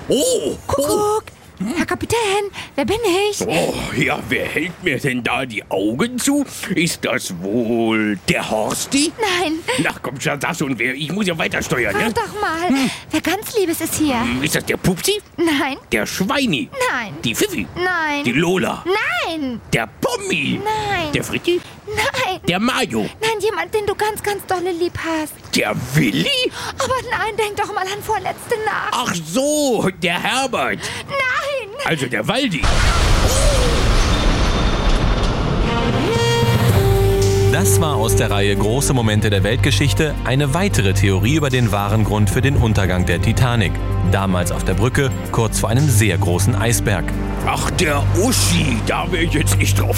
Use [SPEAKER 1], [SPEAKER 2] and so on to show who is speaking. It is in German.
[SPEAKER 1] Oh!
[SPEAKER 2] Kuckuck! Herr Kapitän, wer bin ich?
[SPEAKER 1] Oh, ja, wer hält mir denn da die Augen zu? Ist das wohl der Horsti?
[SPEAKER 2] Nein,
[SPEAKER 1] Na komm schon, sag schon wer. Ich muss ja weiter steuern,
[SPEAKER 2] wart
[SPEAKER 1] ne?
[SPEAKER 2] doch mal. Wer ganz Liebes ist hier.
[SPEAKER 1] Ist das der Pupsi?
[SPEAKER 2] Nein,
[SPEAKER 1] Der Schweini?
[SPEAKER 2] nein,
[SPEAKER 1] Die Pfiffi?
[SPEAKER 2] nein,
[SPEAKER 1] Die Lola?
[SPEAKER 2] nein,
[SPEAKER 1] Der Pommi?
[SPEAKER 2] nein,
[SPEAKER 1] Der Fritti?
[SPEAKER 2] nein,
[SPEAKER 1] Der Mario?
[SPEAKER 2] nein, jemand, den du ganz, ganz dolle lieb hast.
[SPEAKER 1] Der Willi?
[SPEAKER 2] Aber nein, denk doch mal an vorletzte Nacht.
[SPEAKER 1] Ach so, der Herbert.
[SPEAKER 2] Nein!
[SPEAKER 1] Also der Waldi.
[SPEAKER 3] Das war aus der Reihe Große Momente der Weltgeschichte eine weitere Theorie über den wahren Grund für den Untergang der Titanic. Damals auf der Brücke, kurz vor einem sehr großen Eisberg.
[SPEAKER 1] Ach, der Uschi. Da wäre ich jetzt nicht drauf